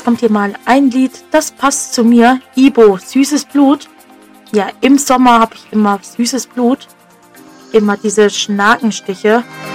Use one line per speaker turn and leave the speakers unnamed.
kommt hier mal ein Lied, das passt zu mir. Ibo, süßes Blut. Ja, im Sommer habe ich immer süßes Blut. Immer diese Schnakenstiche.